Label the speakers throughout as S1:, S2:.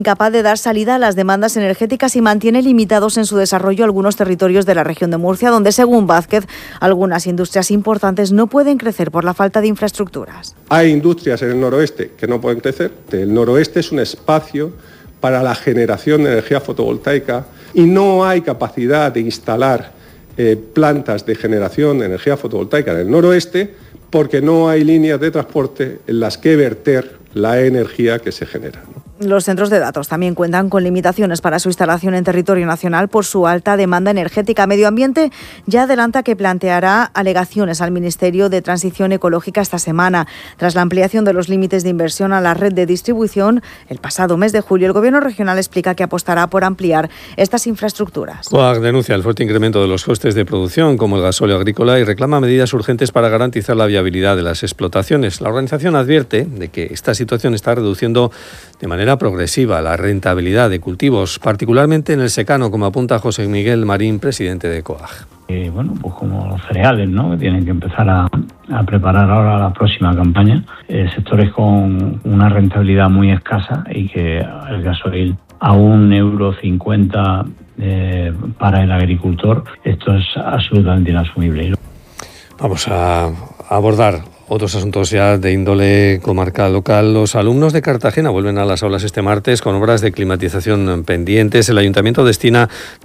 S1: capaz de dar salida a las demandas energéticas y mantiene limitados en su desarrollo algunos territorios de la región de Murcia, donde, según Vázquez, algunas industrias importantes no pueden crecer por la falta de infraestructuras.
S2: Hay industrias en el noroeste que no pueden crecer. El noroeste es un espacio para la generación de energía fotovoltaica y no hay capacidad de instalar plantas de generación de energía fotovoltaica en el noroeste porque no hay líneas de transporte en las que verter la energía que se genera, ¿no?
S1: Los centros de datos también cuentan con limitaciones para su instalación en territorio nacional por su alta demanda energética. Medio Ambiente ya adelanta que planteará alegaciones al Ministerio de Transición Ecológica esta semana. Tras la ampliación de los límites de inversión a la red de distribución, el pasado mes de julio, el Gobierno regional explica que apostará por ampliar estas infraestructuras.
S3: COAG denuncia el fuerte incremento de los costes de producción, como el gasóleo agrícola, y reclama medidas urgentes para garantizar la viabilidad de las explotaciones. La organización advierte de que esta situación está reduciendo de manera progresiva la rentabilidad de cultivos, particularmente en el secano, como apunta José Miguel Marín, presidente de COAG.
S4: Pues como los cereales, ¿no? Que tienen que empezar a preparar ahora la próxima campaña. Sectores con una rentabilidad muy escasa y que el gasoil a €1,50 para el agricultor, esto es absolutamente inasumible.
S3: Vamos a abordar otros asuntos ya de índole comarcal local. Los alumnos de Cartagena vuelven a las aulas este martes con obras de climatización pendientes. El Ayuntamiento destina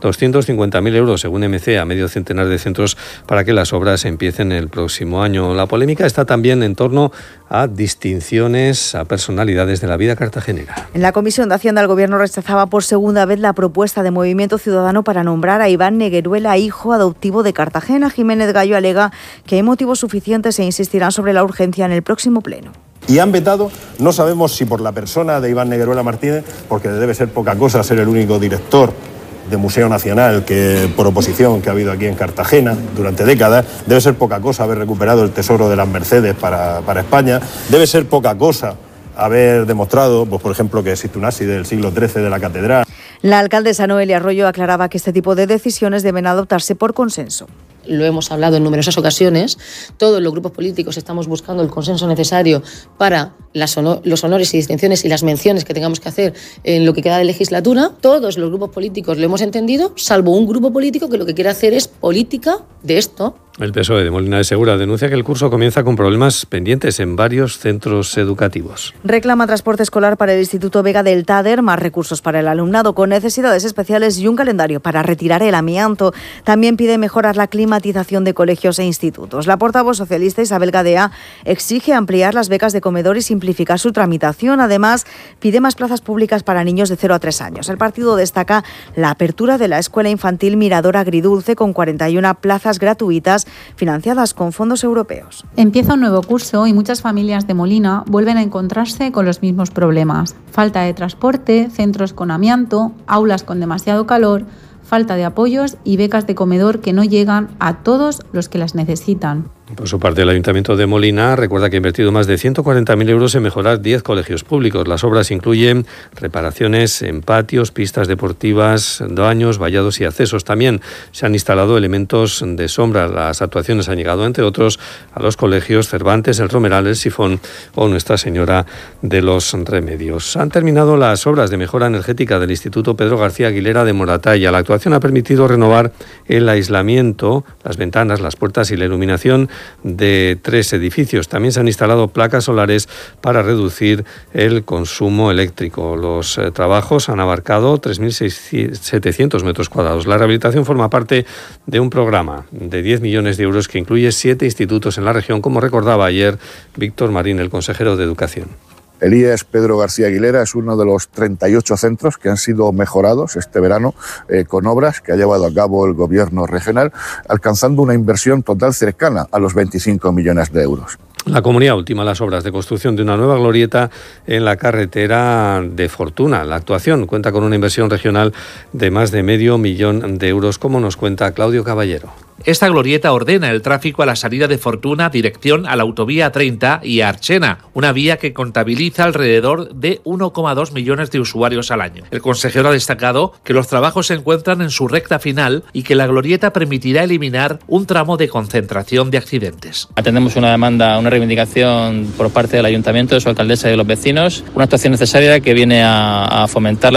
S3: 250.000 euros, según MC, a medio centenar de centros para que las obras empiecen el próximo año. La polémica está también en torno a distinciones a personalidades de la vida cartagenera.
S1: En la Comisión de Hacienda, el Gobierno rechazaba por segunda vez la propuesta de Movimiento Ciudadano para nombrar a Iván Negueruela, hijo adoptivo de Cartagena. Jiménez Gallo alega que hay motivos suficientes e insistirán sobre la urgencia en el próximo pleno.
S5: Y han vetado, no sabemos si por la persona de Iván Negueruela Martínez, porque debe ser poca cosa ser el único director de Museo Nacional que por oposición que ha habido aquí en Cartagena durante décadas, debe ser poca cosa haber recuperado el tesoro de las Mercedes para España, debe ser poca cosa haber demostrado, pues por ejemplo, que existe un ábside del siglo XIII de la catedral.
S1: La alcaldesa Noelia Arroyo aclaraba que este tipo de decisiones deben adoptarse por consenso.
S6: Lo hemos hablado en numerosas ocasiones, todos los grupos políticos estamos buscando el consenso necesario para los honores y distinciones y las menciones que tengamos que hacer en lo que queda de legislatura. Todos los grupos políticos lo hemos entendido, salvo un grupo político que lo que quiere hacer es política de esto.
S3: El PSOE de Molina de Segura denuncia que el curso comienza con problemas pendientes en varios centros educativos.
S1: Reclama transporte escolar para el Instituto Vega del Tader, más recursos para el alumnado con necesidades especiales y un calendario para retirar el amianto. También pide mejorar la climatización de colegios e institutos. La portavoz socialista Isabel Gadea exige ampliar las becas de comedor y simplificar su tramitación. Además, pide más plazas públicas para niños de 0 a 3 años. El partido destaca la apertura de la Escuela Infantil Mirador Agridulce con 41 plazas gratuitas financiadas con fondos europeos.
S7: Empieza un nuevo curso y muchas familias de Molina vuelven a encontrarse con los mismos problemas. Falta de transporte, centros con amianto, aulas con demasiado calor, falta de apoyos y becas de comedor que no llegan a todos los que las necesitan.
S3: Por su parte, el Ayuntamiento de Molina recuerda que ha invertido más de 140.000 euros en mejorar 10 colegios públicos. Las obras incluyen reparaciones en patios, pistas deportivas, baños, vallados y accesos. También se han instalado elementos de sombra. Las actuaciones han llegado, entre otros, a los colegios Cervantes, El Romeral, El Sifón o Nuestra Señora de los Remedios. Han terminado las obras de mejora energética del Instituto Pedro García Aguilera de Moratalla. La actuación ha permitido renovar el aislamiento, las ventanas, las puertas y la iluminación de 3 edificios. También se han instalado placas solares para reducir el consumo eléctrico. Los trabajos han abarcado 3.700 metros cuadrados. La rehabilitación forma parte de un programa de 10 millones de euros que incluye 7 institutos en la región, como recordaba ayer Víctor Marín, el consejero de Educación.
S8: El IES Pedro García Aguilera es uno de los 38 centros que han sido mejorados este verano con obras que ha llevado a cabo el Gobierno regional, alcanzando una inversión total cercana a los 25 millones de euros.
S3: La comunidad ultima las obras de construcción de una nueva glorieta en la carretera de Fortuna. La actuación cuenta con una inversión regional de más de 500.000 euros, como nos cuenta Claudio Caballero.
S9: Esta glorieta ordena el tráfico a la salida de Fortuna, dirección a la autovía 30 y a Archena, una vía que contabiliza alrededor de 1,2 millones de usuarios al año. El consejero ha destacado que los trabajos se encuentran en su recta final y que la glorieta permitirá eliminar un tramo de concentración de accidentes.
S10: Atendemos una demanda, una reivindicación por parte del Ayuntamiento, de su alcaldesa y de los vecinos, una actuación necesaria que viene a fomentar